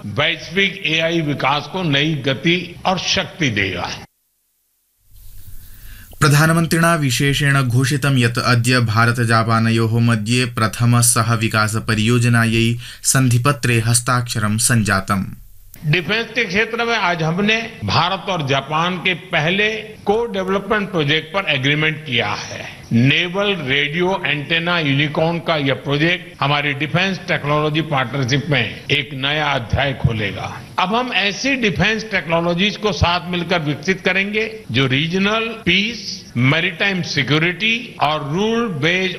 वैश्विक एआई विकास को नई गति और शक्ति देगा। प्रधानमन्त्रिणा विशेषेण घोषितं यत् अद्य भारत-जापानयोः मध्ये प्रथम सह विकास परियोजनायै सन्धिपत्रे हस्ताक्षरं संजातम्। डिफेंस के क्षेत्र में आज हमने भारत और जापान के पहले को डेवलपमेंट प्रोजेक्ट पर एग्रीमेंट किया है। नेवल रेडियो एंटेना यूनिकॉर्न का यह प्रोजेक्ट हमारी डिफेंस टेक्नोलॉजी पार्टनरशिप में एक नया अध्याय खोलेगा। अब हम ऐसी डिफेंस टेक्नोलॉजीज को साथ मिलकर विकसित करेंगे जो रीजनल पीस, मैरीटाइम सिक्योरिटी और रूल बेस्ड